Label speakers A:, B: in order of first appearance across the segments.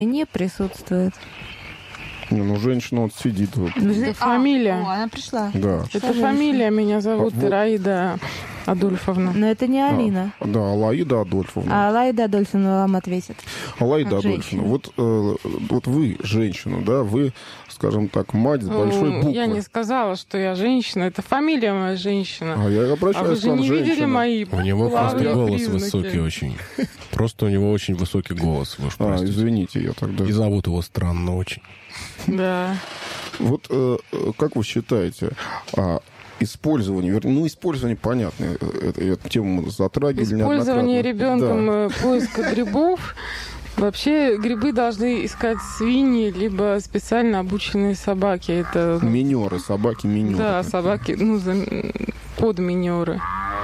A: не присутствует.
B: Ну, женщина вот сидит. Вот.
C: Это фамилия.
A: Она пришла.
B: Да.
C: Это фамилия. Меня зовут
B: Вот.
C: Ираида Адольфовна.
A: Но это не Алина.
B: Да, Алаида Адольфовна.
A: А Алаида Адольфовна вам ответит.
B: Алаида
A: как
B: Адольфовна,
A: женщина.
B: вот вы женщина, да, вы, скажем так, мать с большой буквы.
C: Я не сказала, что я женщина. Это фамилия моя женщина.
B: А я
C: А вы
B: обращаюсь к
C: же
B: вам,
C: не видели
B: женщина.
C: мои
D: У него просто
C: половые
D: голос
C: признаки?
D: высокий очень. Просто у него очень высокий голос, вы уж простите.
B: Извините, я тогда...
D: И зовут его странно очень.
C: Да.
B: Вот как вы считаете, использование, использование, понятно, эту тему мы затрагивали
C: Использование
B: неоднократно.
C: ребенком поиска грибов. Вообще грибы должны искать свиньи, либо специально обученные собаки. Это
B: Минеры, собаки-минеры.
C: да, собаки, подминеры.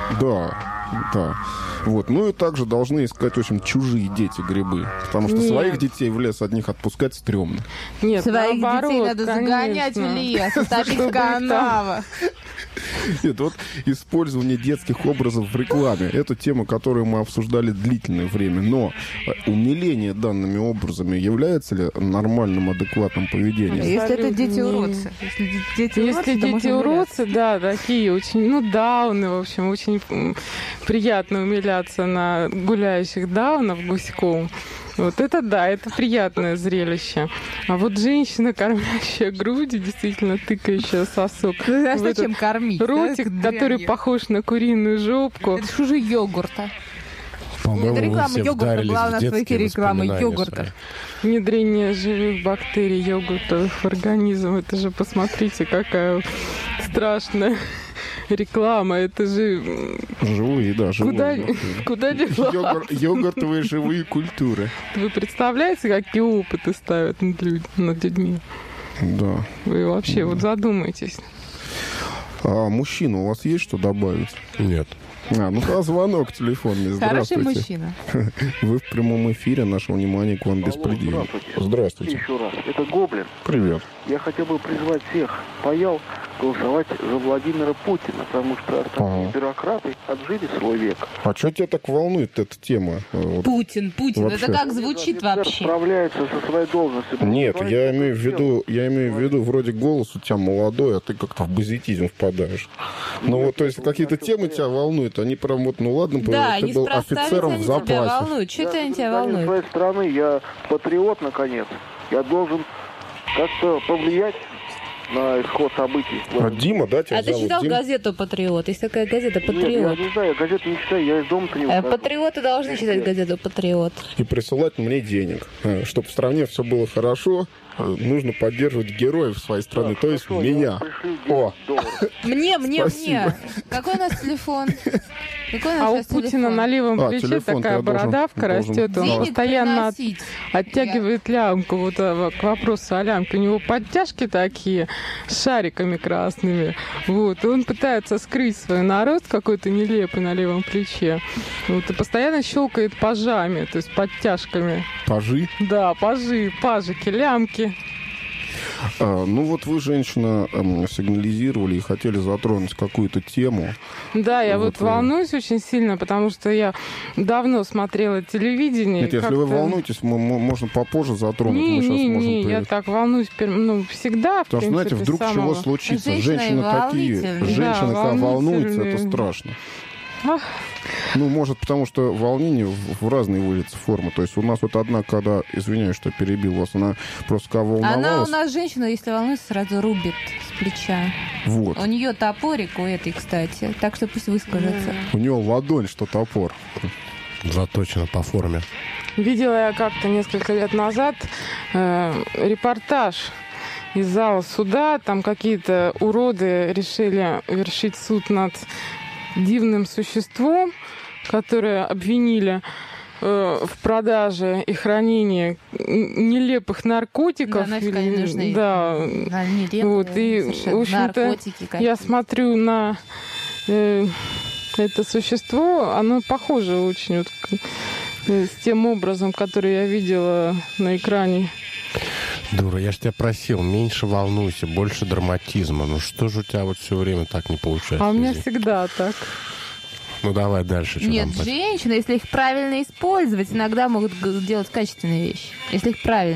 B: Да. Вот. Ну и также должны искать, в общем, чужие дети грибы. Потому что
C: Нет.
B: своих детей в лес одних отпускать стрёмно.
C: Нет,
A: Своих
C: наоборот,
A: детей надо загонять в
C: конечно.
A: лес, топить
C: Чтобы
A: в
C: их там-
A: канавах.
B: Нет, вот использование детских образов в рекламе. Это тема, которую мы обсуждали длительное время. Но умиление данными образами является ли нормальным, адекватным поведением?
A: Если это
C: Абсолютно
A: дети-уродцы. Если дети-уродцы,
C: Если
A: то можно
C: дети-уродцы, да, такие очень, дауны, в общем, очень приятно умиляться на гуляющих даунов гуськом. Вот это да, это приятное зрелище. А вот женщина, кормящая груди, действительно тыкающая сосок.
A: Ну, а
C: в
A: зачем
C: этот
A: кормить?
C: ротик,
A: да,
C: который
A: дрянью?
C: похож на куриную жопку.
A: Это ж уже йогурта.
D: По-моему,
A: Это
D: вы
A: реклама
D: все
A: йогурта,
D: вдарились
A: главное,
D: в детские
A: свои рекламы
D: воспоминания
A: йогурта.
D: свои.
C: Внедрение живых бактерий йогуртовых в организм. Это же, посмотрите, какая страшная реклама. Это же...
B: Живые, да, живые.
C: Куда дела?
B: Йогуртовые живые культуры.
C: Вы представляете, какие опыты ставят над людьми?
B: Да.
C: Вы вообще вот задумайтесь.
B: А мужчина, у вас есть что добавить?
D: Нет.
B: Звонок телефонный.
A: Хороший
B: Здравствуйте.
A: мужчина.
B: Вы в прямом эфире, наше внимание к вам без предела. Здравствуйте.
E: Еще раз. Это Гоблин.
B: Привет.
E: Я хотел бы призвать всех паял голосовать за Владимира Путина, потому что остальные бюрократы отжили свой век.
B: А что тебя так волнует эта тема? Вот.
A: Путин.
B: Вообще.
A: Это как звучит
E: Офицер
A: вообще?
E: справляется со своей должностью.
B: Нет,
E: Говорит,
B: я
E: что
B: имею в
E: делать.
B: виду, вроде голос у тебя молодой, а ты как-то в базитизм впадаешь. Ну вот, то есть какие-то темы тебя волнуют, они прям вот, ну ладно,
A: Да,
B: ты был
A: неспроста
B: офицером
A: они
B: в
A: тебя
B: запасе.
A: волнуют. Что это они тебя
E: гражданин
A: волнует?
E: своей страны, я патриот, наконец. Я должен как-то повлиять на исход событий.
B: А Дима, да, тебя
A: А ты
B: зовут?
A: читал
B: Дима?
A: газету «Патриот»? Есть такая газета
E: Нет, я
A: «Патриот».
E: не знаю, я газету не читаю, я из дома-то не выхожу.
A: Патриоты должны читать газету «Патриот».
B: И присылать мне денег. Чтобы в стране все было хорошо, нужно поддерживать героев своей страны, то есть
E: Хорошо, я
B: меня.
E: вам пришлю 10
B: О,
E: долларов.
A: Мне.
B: Спасибо.
A: Какой у нас телефон? Какой у нас
C: А у
A: сейчас
C: Путина
A: телефон?
C: на левом плече
B: телефон-то
C: такая
B: я должен-
C: бородавка растет. Он
A: Денег
C: постоянно
A: приносить.
C: оттягивает лямку. Вот к вопросу о лямке. У него подтяжки такие с шариками красными. Вот. И он пытается скрыть свой нарост какой-то нелепый на левом плече. Вот. И постоянно щелкает пажами, то есть подтяжками.
B: пажи.
C: Да, пажики, лямки.
B: Ну вот вы, женщина, сигнализировали и хотели затронуть какую-то тему.
C: Да, я
B: Вот
C: вот волнуюсь очень сильно, потому что я давно смотрела телевидение.
B: Нет,
C: и
B: если вы
C: как-то-
B: волнуетесь, можно попозже затронуть. Мы сейчас
C: Не,
B: можем...
C: я так волнуюсь, всегда, в
B: Потому что, знаете,
C: принципе,
B: вдруг
C: с
B: чего
C: самого-
B: случится.
A: Женщина
B: Женщины такие.
A: волнительная.
B: Женщины,
C: Да,
B: когда волнуются, это
C: волнительные.
B: страшно.
C: Ах.
B: Ну, может, потому что волнение в разные выльется формы. То есть у нас вот одна, когда, извиняюсь, что перебил вас, она просто когда
A: Она у
B: волновалась.
A: нас женщина, если волнуется, сразу рубит с плеча.
B: Вот.
A: У нее топорик у этой, кстати. Так что пусть выскажется.
B: У нее ладонь, что топор.
D: Заточено по форме.
C: Видела я как-то несколько лет назад репортаж из зала суда. Там какие-то уроды решили вершить суд над дивным существом, которое обвинили в продаже и хранении нелепых наркотиков.
A: Да, нафиг они нужны.
C: Да.
A: Да, нелепые,
C: Вот, и,
A: совершенно
C: в общем-то,
A: наркотики какие-то.
C: я смотрю на это существо, оно похоже очень вот с тем образом, который я видела на экране.
D: Дура, я ж тебя просил, меньше волнуйся, больше драматизма. Ну что же у тебя вот все время так не получается?
C: А у меня
D: Извини.
C: всегда так.
D: Ну давай дальше. Что
A: Нет,
D: там?
A: женщины, если их правильно использовать, иногда могут делать качественные вещи. Если их правильно